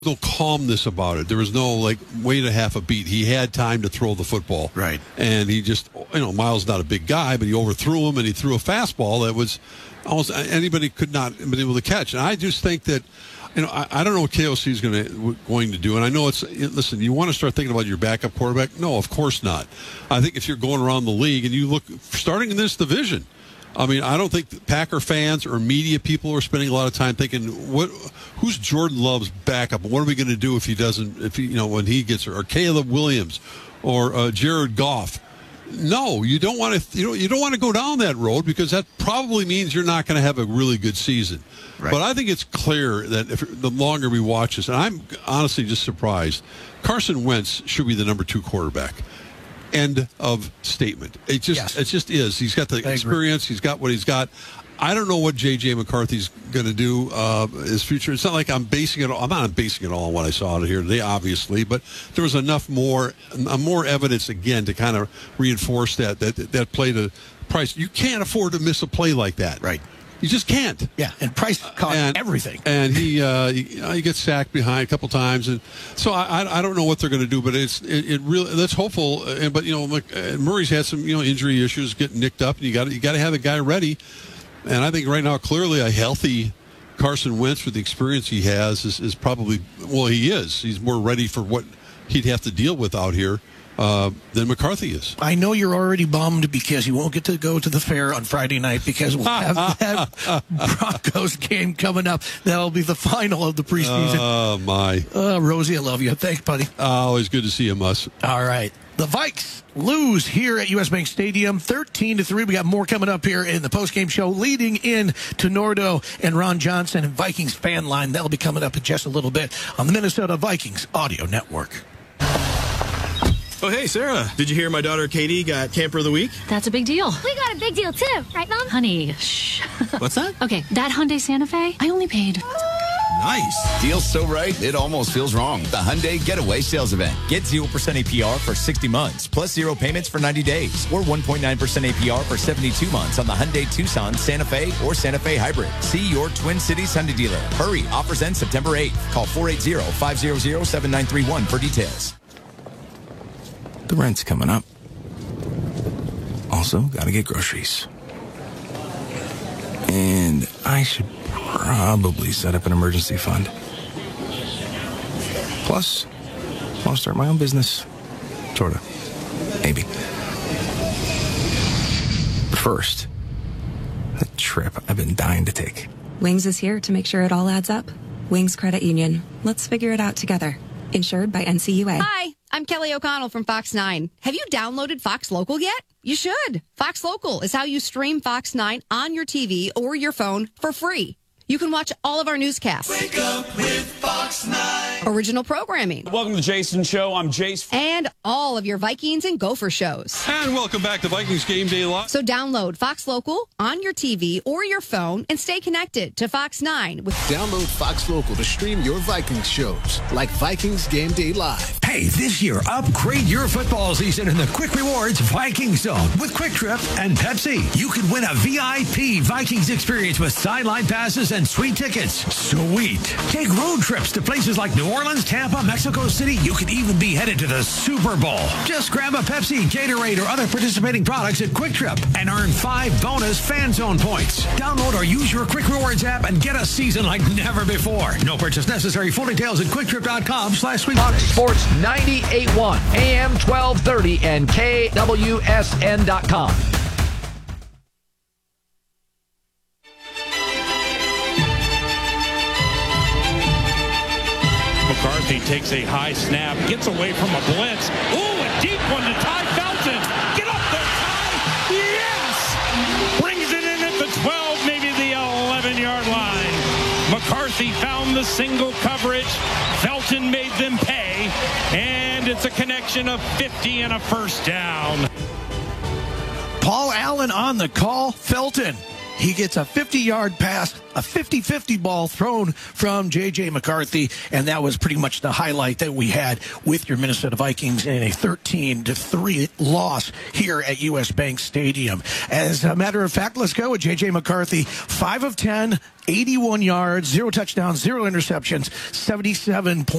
no calmness about it. There was no, wait a half a beat. He had time to throw the football. Right. And he just, Miles not a big guy, but he overthrew him, and he threw a fastball that was almost anybody could not have been able to catch. And I just think that, I don't know what KOC is going to do. And I know listen, you want to start thinking about your backup quarterback? No, of course not. I think if you're going around the league and you look, starting in this division, I don't think Packer fans or media people are spending a lot of time thinking, who's Jordan Love's backup? What are we going to do if he doesn't, when he gets her, or Caleb Williams or Jared Goff? No, you don't want to. You don't want to go down that road, because that probably means you're not going to have a really good season. Right. But I think it's clear that the longer we watch this, and I'm honestly just surprised, Carson Wentz should be the number 2 quarterback. End of statement. It just is. He's got the experience. He's got what he's got. I don't know what J.J. McCarthy's going to do his future. It's not like I'm basing it all. I'm not basing it all on what I saw out here today, obviously, but there was enough more evidence again to kind of reinforce that play to Price. You can't afford to miss a play like that. Right. You just can't. Yeah, and Price caught everything. And he gets sacked behind a couple times, and so I don't know what they're going to do, but it really, that's hopeful. But Murray's had some injury issues, getting nicked up, and you got to have the guy ready. And I think right now, clearly, a healthy Carson Wentz with the experience he has is probably, he is. He's more ready for what he'd have to deal with out here than McCarthy is. I know you're already bummed because you won't get to go to the fair on Friday night, because we'll have that Broncos game coming up. That'll be the final of the preseason. Oh, my. Rosie, I love you. Thanks, buddy. Always good to see you, Muss. All right. The Vikes lose here at U.S. Bank Stadium, 13-3. We got more coming up here in the postgame show, leading in to Nordo and Ron Johnson and Vikings Fan Line. That'll be coming up in just a little bit on the Minnesota Vikings Audio Network. Oh, hey, Sarah. Did you hear my daughter Katie got Camper of the Week? That's a big deal. We got a big deal, too. Right, Mom? Honey, shh. What's that? Okay, that Hyundai Santa Fe, I only paid... Nice. Deal's so right, it almost feels wrong. The Hyundai Getaway Sales Event. Get 0% APR for 60 months, plus 0 payments for 90 days, or 1.9% APR for 72 months on the Hyundai Tucson, Santa Fe, or Santa Fe Hybrid. See your Twin Cities Hyundai dealer. Hurry, offers end September 8th. Call 480-500-7931 for details. The rent's coming up. Also, gotta get groceries. And I should probably set up an emergency fund. Plus, I'll start my own business. Sorta. Maybe. But first, a trip I've been dying to take. Wings is here to make sure it all adds up. Wings Credit Union. Let's figure it out together. Insured by NCUA. Hi, I'm Kelly O'Connell from Fox 9. Have you downloaded Fox Local yet? You should. Fox Local is how you stream Fox 9 on your TV or your phone for free. You can watch all of our newscasts. Wake up with Fox 9. Original programming. Welcome to the Jason Show. I'm Jace. And all of your Vikings and Gopher shows. And welcome back to Vikings Game Day Live. So download Fox Local on your TV or your phone and stay connected to Fox 9. Download Fox Local to stream your Vikings shows, like Vikings Game Day Live. Hey, this year, upgrade your football season in the Quick Rewards Vikings Zone with Quick Trip and Pepsi. You could win a VIP Vikings experience with sideline passes and sweet tickets. Sweet. Take road trips to places like New Orleans, Tampa, Mexico City. You could even be headed to the Super Bowl. Just grab a Pepsi, Gatorade, or other participating products at Quick Trip and earn 5 bonus Fan Zone points. Download or use your Quick Rewards app and get a season like never before. No purchase necessary. Full details at QuickTrip.com/sweet. Fox Sports 98.1, AM 1230, and KWSN.com. McCarthy takes a high snap, gets away from a blitz. Ooh, a deep one to Ty Felton. Get up there, Ty. Yes! Brings it in at the 12, maybe the 11-yard line. McCarthy found the single coverage. Felton made them pay. And it's a connection of 50 and a first down. Paul Allen on the call. Felton He gets a 50-yard pass, a 50-50 ball thrown from J.J. McCarthy, and that was pretty much the highlight that we had with your Minnesota Vikings in a 13-3 loss here at U.S. Bank Stadium. As a matter of fact, let's go with J.J. McCarthy, 5 of 10, 81 yards, 0 touchdowns, 0 interceptions, 77